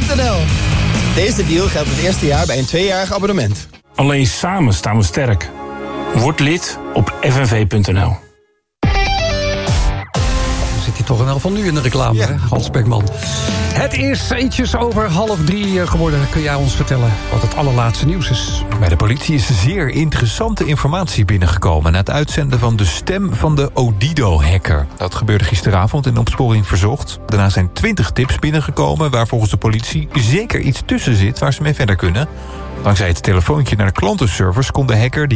FNV.nl. Deze deal geldt het eerste jaar bij een 2-jarig abonnement. Alleen samen staan we sterk. Word lid op FNV.nl. Zit hij toch in elk geval nu in de reclame, Ja. hè? Hans Beckman. Het is ietsjes over 2:30 geworden. Kun jij ons vertellen wat het allerlaatste nieuws is? Bij de politie is zeer interessante informatie binnengekomen na het uitzenden van de stem van de Odido-hacker. Dat gebeurde gisteravond in Opsporing Verzocht. Daarna zijn 20 tips binnengekomen waar volgens de politie zeker iets tussen zit waar ze mee verder kunnen. Dankzij het telefoontje naar de klantenservice kon de hacker